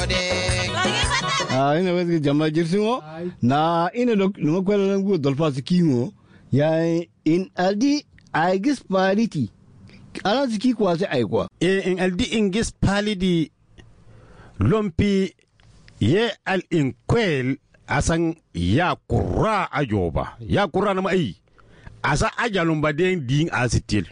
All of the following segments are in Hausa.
ina wes jama jirsingo na ina dok no ko la ngu dol pas kingo ya in aldi aigis parity ala ziki kwa se ai kwa in aldi ingis palidi lompi ye al inkwel asan ya kura ajoba ya kura na mai asa ajalumba den din asitil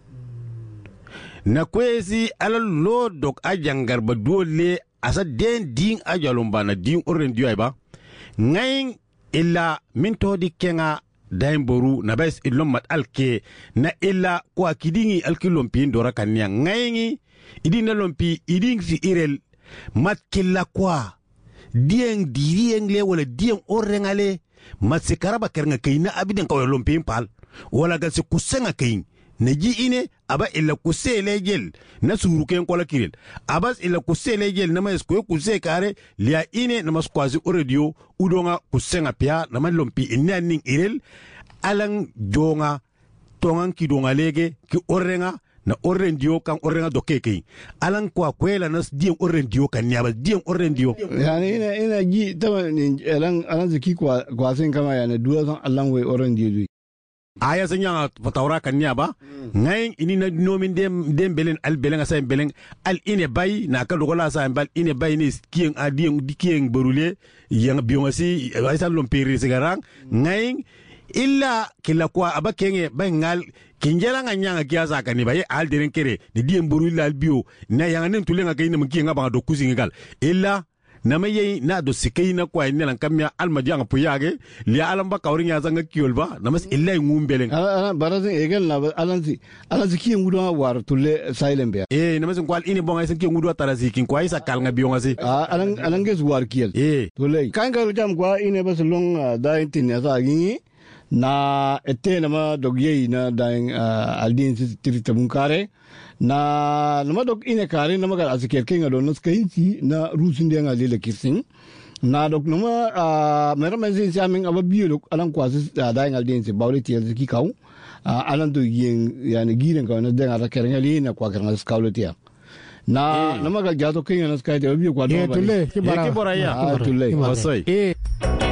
na kwezi ala lodok ajangarba dole asa den din ajalumba na din oren diyo ba ngayin illa minto di kenga dain boru na bes ilom mat alke na illa kwa kidingi alkilompi ndora kanya ngayin idina lompi iding si irel mat killa kwa dieng dirieng le wala dieng orengale mat se karaba kernga kayna abiden ko lompi pal wala ga se kusenga kayin na ji ine aba illa kuse legel na suruken kola kiril abas illa kuse legel na mas ko kuse kare lia ine na mas kwazi radio udonga kusenga pia na malompi inaning irel alang jonga tongan ki donga lege ki orenga na orendio kan orenga dokeke alang kwa kwela nas diem orendio kan nyaba diem orendio yani ina ji tawa alang ziki kwa sen kama yana duwa san alang we orendio aya sanya fatawra kan nyaba ngayin ini na nomin dem belen al belen asa belen al ine bay na ka dogola sa bal ine bay ni kien adien dikien borule yang biongasi ay sa lompiri sigarang ngayin illa kila kwa abakenge bangal kinjela nga nyanga kiasa kan ni baye al deren kere ni diem borule al bio na yang nen tulenga kayina mkienga ba do kusingal illa na maye na do sikay na kwa ina lang kamya almadiyang puyage liya alamba kauring ya zanga kiolba namas illa ngumbeleng barazin egel na alanzi ki ngudo war tulle silent be namas kwal ini bonga sen ki ngudo tarazikin kwa isa kalnga biongasi alanges war kiel tulle kan gal jam kwa ine bas long da intin ya sa gi na ette na ma dogye na da aldin tiritamun kare na nama dok ine kare nama gar asiker kenga do nos kainti na rusin de nga lele kirsin na dok nama mera menzin siaming aba biyo dok alang kwasi da ngal den se bawle tiel ki kaw alang do yen yani giren ka na de nga kerenga li na kwa kerenga skawle tiel na nama gar jato kenga nos kaite biyo kwa do tulle ki bara ya tulle wasoi